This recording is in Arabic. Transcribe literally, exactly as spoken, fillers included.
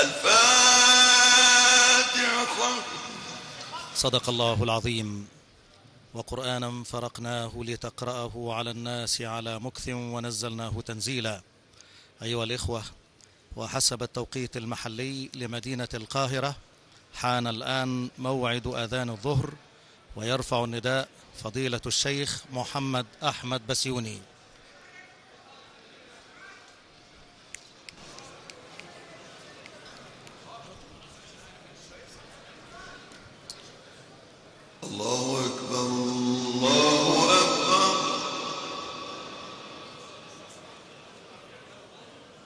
الفاتحة. صدق الله العظيم. وقرآنا فرقناه لتقرأه على الناس على مكث ونزلناه تنزيلا. أيها الإخوة، وحسب التوقيت المحلي لمدينة القاهرة حان الآن موعد أذان الظهر، ويرفع النداء فضيلة الشيخ محمد أحمد بسيوني.